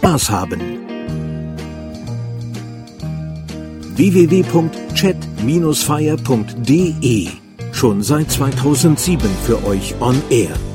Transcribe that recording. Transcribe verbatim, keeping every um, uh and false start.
Spaß haben. w w w punkt chat Bindestrich fire punkt de. Schon seit zweitausendsieben für euch on air.